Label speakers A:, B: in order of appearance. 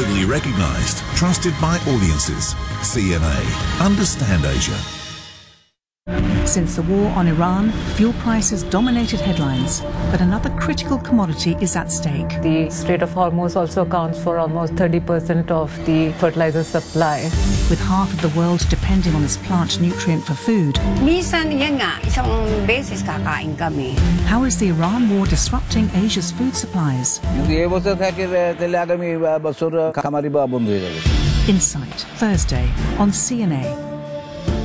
A: globally recognized, trusted by audiences. CNA. Understand Asia.
B: Since the war on Iran, fuel prices dominated headlines, but another critical commodity is at stake.
C: The Strait of Hormuz also accounts for almost 30% of the fertilizer supply.
B: With half of the world depending on this plant nutrient for food,
D: Minsan yan nga, isang beses kakain kami.
B: how is the Iran war disrupting Asia's food supplies?
E: Insight, Thursday on CNA.